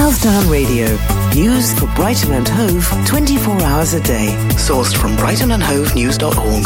Southdown Radio. News for Brighton and Hove 24 hours a day. Sourced from brightonandhovenews.org.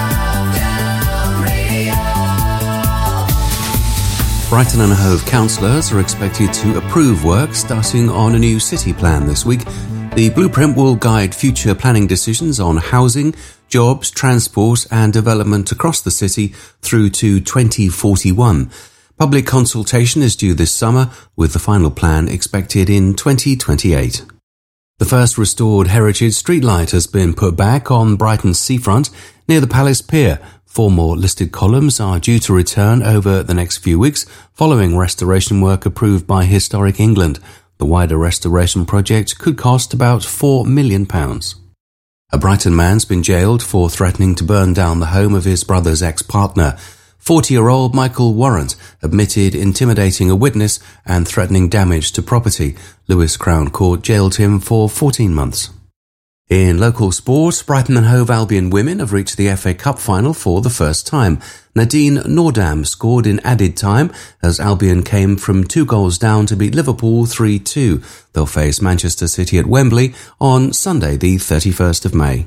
Brighton and Hove councillors are expected to approve work starting on a new city plan this week. The blueprint will guide future planning decisions on housing, jobs, transport and development across the city through to 2041. Public consultation is due this summer, with the final plan expected in 2028. The first restored heritage streetlight has been put back on Brighton's seafront near the Palace Pier. 4 more listed columns are due to return over the next few weeks following restoration work approved by Historic England. The wider restoration project could cost about £4 million. A Brighton man's been jailed for threatening to burn down the home of his brother's ex-partner. 40-year-old Michael Warrant admitted intimidating a witness and threatening damage to property. Lewis Crown Court jailed him for 14 months. In local sport, Brighton and Hove Albion women have reached the FA Cup final for the first time. Nadine Nordam scored in added time as Albion came from 2 goals down to beat Liverpool 3-2. They'll face Manchester City at Wembley on Sunday, the 31st of May.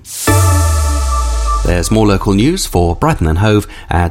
There's more local news for Brighton and Hove at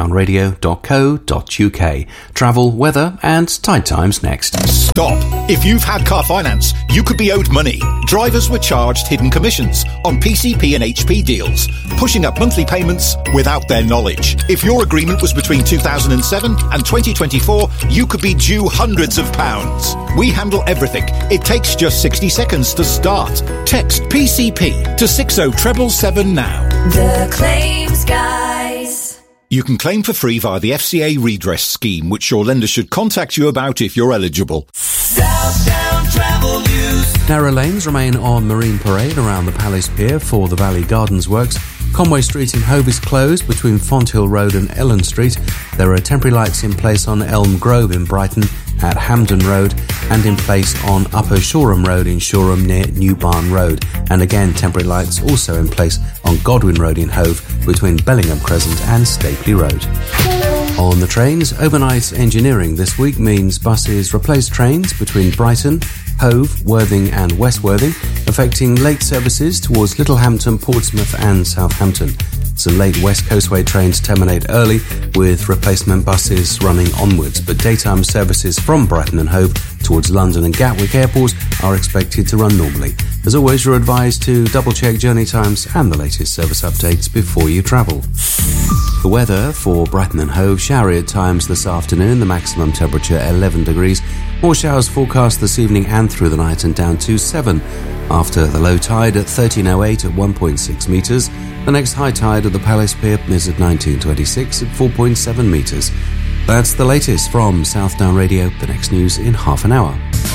southdownradio.co.uk. Travel, weather and tide times next. Stop! If you've had car finance, you could be owed money. Drivers were charged hidden commissions on PCP and HP deals, pushing up monthly payments without their knowledge. If your agreement was between 2007 and 2024, you could be due hundreds of pounds. We handle everything. It takes just 60 seconds to start. Text PCP to 60777 now. The Claims Guys. You can claim for free via the FCA redress scheme, which your lender should contact you about if you're eligible. Southdown Travel News. Narrow lanes remain on Marine Parade around the Palace Pier for the Valley Gardens works. Conway Street in Hove is closed between Fonthill Road and Ellen Street. There are temporary lights in place on Elm Grove in Brighton, at Hampden Road, and in place on Upper Shoreham Road in Shoreham near New Barn Road. And again, temporary lights also in place on Godwin Road in Hove between Bellingham Crescent and Stapley Road. On the trains, overnight engineering this week means buses replace trains between Brighton, Hove, Worthing and West Worthing, affecting late services towards Littlehampton, Portsmouth and Southampton. Some late West Coastway trains terminate early, with replacement buses running onwards, but daytime services from Brighton and Hove towards London and Gatwick airports are expected to run normally. As always, you're advised to double-check journey times and the latest service updates before you travel. The weather for Brighton and Hove: showery at times this afternoon, the maximum temperature 11 degrees. More showers forecast this evening and through the night, and down to 7. After the low tide at 13:08 at 1.6 metres. The next high tide at the Palace Pier is at 19:26 at 4.7 metres. That's the latest from Southdown Radio. The next news in half an hour.